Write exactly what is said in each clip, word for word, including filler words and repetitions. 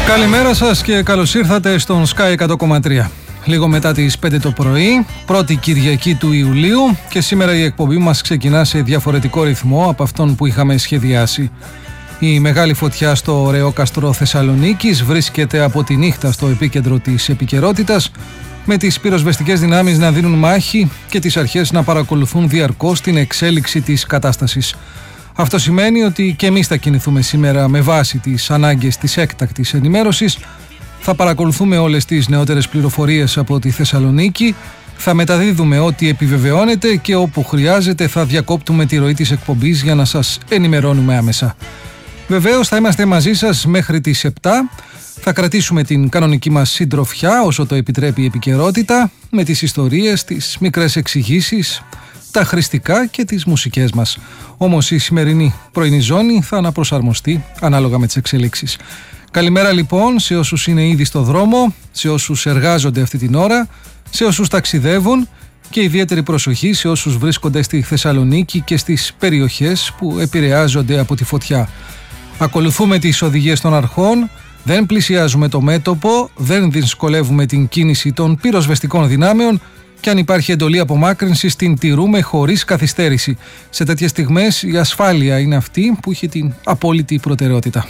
Καλημέρα σας και καλώς ήρθατε στον Sky εκατό κόμμα τρία. Λίγο μετά τις πέντε το πρωί, πρώτη Κυριακή του Ιουλίου, και σήμερα η εκπομπή μας ξεκινά σε διαφορετικό ρυθμό από αυτόν που είχαμε σχεδιάσει. Η μεγάλη φωτιά στο Ρεόκαστρο Θεσσαλονίκης βρίσκεται από τη νύχτα στο επίκεντρο της επικαιρότητας, με τις πυροσβεστικές δυνάμεις να δίνουν μάχη και τις αρχές να παρακολουθούν διαρκώς την εξέλιξη της κατάστασης. Αυτό σημαίνει ότι και εμείς θα κινηθούμε σήμερα με βάση τις ανάγκες της έκτακτης ενημέρωσης. Θα παρακολουθούμε όλες τις νεότερες πληροφορίες από τη Θεσσαλονίκη, θα μεταδίδουμε ό,τι επιβεβαιώνεται και όπου χρειάζεται θα διακόπτουμε τη ροή της εκπομπής για να σας ενημερώνουμε άμεσα. Βεβαίως θα είμαστε μαζί σας μέχρι τις επτά. Θα κρατήσουμε την κανονική μας συντροφιά όσο το επιτρέπει η επικαιρότητα, με τις ιστορίες, τις μικρές εξηγήσεις, τα χρηστικά και τις μουσικές μας. Όμως η σημερινή πρωινή ζώνη θα αναπροσαρμοστεί ανάλογα με τις εξελίξεις. Καλημέρα λοιπόν σε όσους είναι ήδη στο δρόμο, σε όσους εργάζονται αυτή την ώρα, σε όσους ταξιδεύουν και ιδιαίτερη προσοχή σε όσους βρίσκονται στη Θεσσαλονίκη και στις περιοχές που επηρεάζονται από τη φωτιά. Ακολουθούμε τις οδηγίες των αρχών, δεν πλησιάζουμε το μέτωπο, δεν δυσκολεύουμε την κίνηση των πυροσβεστικών δυνάμεων και αν υπάρχει εντολή απομάκρυνσης την τηρούμε χωρίς καθυστέρηση. Σε τέτοιες στιγμές η ασφάλεια είναι αυτή που έχει την απόλυτη προτεραιότητα.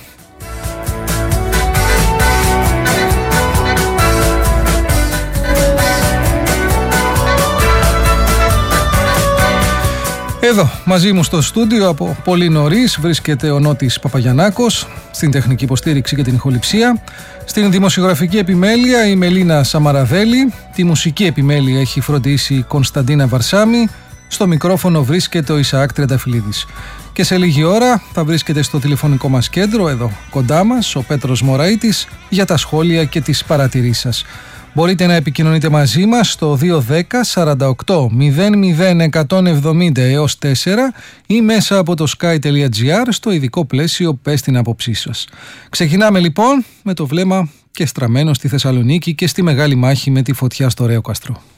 Εδώ μαζί μου στο στούντιο από πολύ νωρίς βρίσκεται ο Νότης Παπαγιαννάκος, στην τεχνική υποστήριξη και την ηχοληψία. Στην δημοσιογραφική επιμέλεια η Μελίνα Σαμαραδέλη, τη μουσική επιμέλεια έχει φροντίσει η Κωνσταντίνα Βαρσάμη, στο μικρόφωνο βρίσκεται ο Ισαάκ Τριανταφυλλίδης. Και σε λίγη ώρα θα βρίσκεται στο τηλεφωνικό μας κέντρο, εδώ κοντά μας, ο Πέτρος Μωραΐτης για τα σχόλια και τις παρατηρήσεις σας. Μπορείτε να επικοινωνείτε μαζί μας στο δύο ένα μηδέν σαράντα οκτώ μηδέν μηδέν εκατόν εβδομήντα έως τέσσερα ή μέσα από το sky.gr στο ειδικό πλαίσιο «Πες την άποψή σας». Ξεκινάμε λοιπόν με το βλέμμα και στραμμένο στη Θεσσαλονίκη και στη μεγάλη μάχη με τη φωτιά στο Ρεόκαστρο.